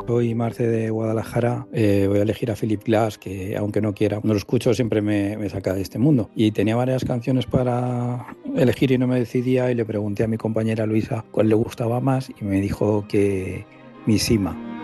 Soy Marce de Guadalajara, voy a elegir a Philip Glass, que aunque no quiera, cuando lo escucho siempre me saca de este mundo. Y tenía varias canciones para elegir y no me decidía y le pregunté a mi compañera Luisa cuál le gustaba más y me dijo que Mishima.